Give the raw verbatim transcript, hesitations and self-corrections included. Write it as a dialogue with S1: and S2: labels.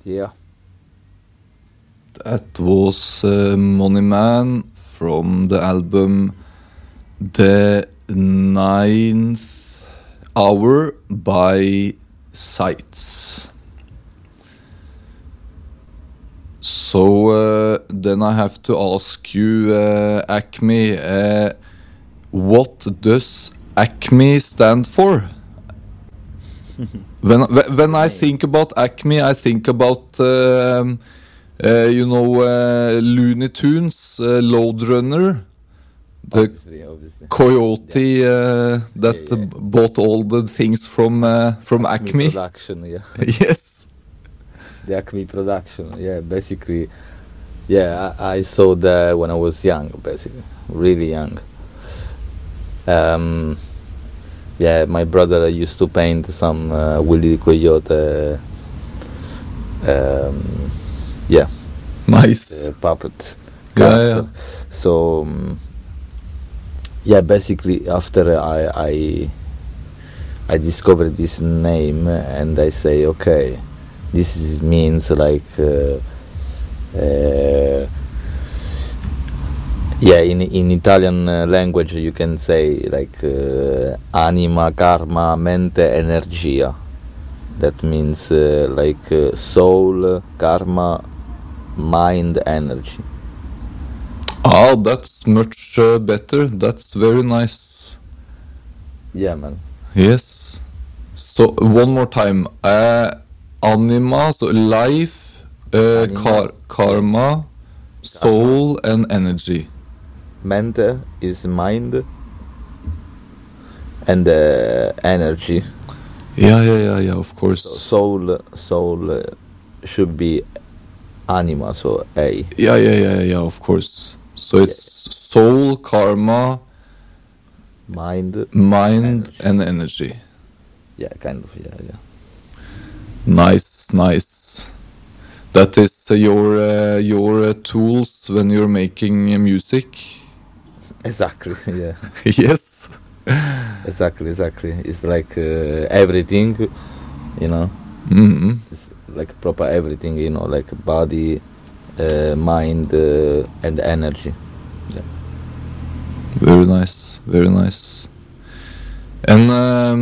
S1: Yeah.
S2: That was uh, Money Man from the album The Ninth Hour by Sights. So uh, then I have to ask you, uh, Acme, uh, what does Acme stand for? when when when I think about Acme, I think about um, uh, you know uh, Looney Tunes, uh, Lode Runner, the
S1: Obviously, obviously.
S2: coyote uh, that
S1: Yeah, yeah.
S2: uh, bought all the things from uh, from Acme.
S1: Production, yeah.
S2: Yes.
S1: The Acme production, yeah. Basically, yeah. I, I saw that when I was young, basically, really young. Um, yeah, my brother used to paint some uh, Willy Coyote. Um, yeah,
S2: Nice.
S1: uh, puppet
S2: Yeah,
S1: character.
S2: yeah.
S1: So um, yeah, basically after I I I discovered this name and I say, okay, this is, means like uh, uh, yeah, in in Italian uh, language you can say like uh, anima, karma, mente, energia. That means uh, like uh, soul, karma, mind, energy.
S2: Oh, that's much uh, better. That's very nice.
S1: Yeah, man.
S2: Yes. So one more time. Uh, anima, so life, uh,
S1: Anima,
S2: kar- karma, soul, and energy.
S1: Mente is mind, and uh, energy.
S2: Yeah, yeah, yeah, yeah. Of course.
S1: So soul, soul uh, should be anima, so A.
S2: Yeah, yeah, yeah, yeah. Of course. So it's soul, karma,
S1: Mind,
S2: mind,
S1: energy.
S2: and energy.
S1: Yeah, kind of. Yeah, yeah.
S2: Nice, nice. That is uh, your uh, your uh, tools when you're making uh, music.
S1: Exactly. Yeah.
S2: Yes.
S1: Exactly. Exactly. It's like uh, everything, you know.
S2: Mm-hmm.
S1: It's like proper everything, you know, like body, uh, mind, uh, and energy. Yeah.
S2: Very nice. Very nice. And um,